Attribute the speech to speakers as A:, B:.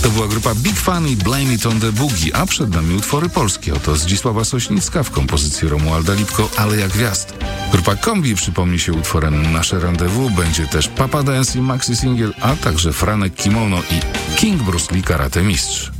A: To była grupa Big Fun i Blame It on the Boogie, a przed nami utwory polskie. Oto Zdzisława Sośnicka w kompozycji Romualda Lipko, Ale jak gwiazd. Grupa Kombi przypomni się utworem Nasze Rendezvous, będzie też Papa Dance i Maxi Singiel, a także Franek Kimono i King Bruce Lee Karate Mistrz.